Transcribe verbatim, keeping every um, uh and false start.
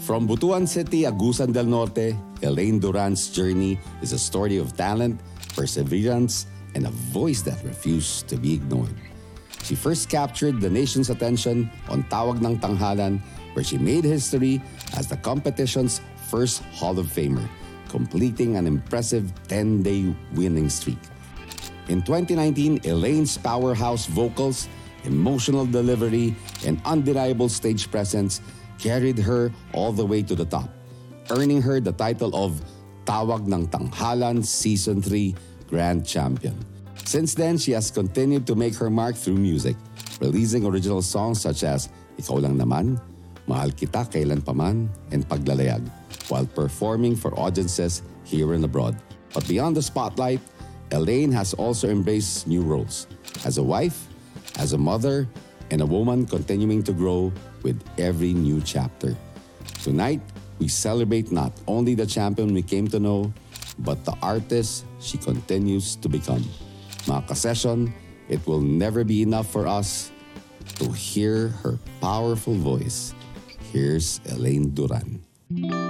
From Butuan City, Agusan del Norte, Elaine Duran's journey is a story of talent, perseverance, and a voice that refused to be ignored. She first captured the nation's attention on Tawag ng Tanghalan, where she made history as the competition's first Hall of Famer, completing an impressive ten-day winning streak. In twenty nineteen, Elaine's powerhouse vocals, emotional delivery, and undeniable stage presence carried her all the way to the top, earning her the title of Tawag ng Tanghalan Season three Grand Champion. Since then, she has continued to make her mark through music, releasing original songs such as Ikaw Lang Naman, Mahal Kita Kailan Paman, and Paglalayag, while performing for audiences here and abroad. But beyond the spotlight, Elaine has also embraced new roles as a wife, as a mother, and a woman continuing to grow with every new chapter. Tonight, we celebrate not only the champion we came to know, but the artist she continues to become. Mga kasession, it will never be enough for us to hear her powerful voice. Here's Elaine Duran.